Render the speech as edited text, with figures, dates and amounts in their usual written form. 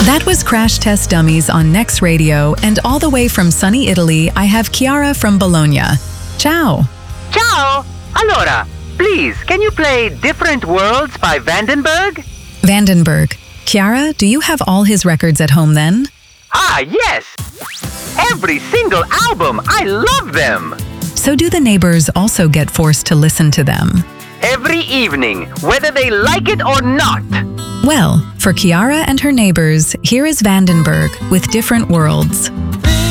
That was Crash Test Dummies on Next Radio, and all the way from sunny Italy, I have Chiara from Bologna. Ciao! Ciao! Allora, please, can you play Different Worlds by Vandenberg? Vandenberg. Chiara, do you have all his records at home then? Ah, yes! Every single album! I love them! So do the neighbors also get forced to listen to them? Every evening, whether they like it or not. Well, for Chiara and her neighbors, here is Vandenberg with Different Worlds.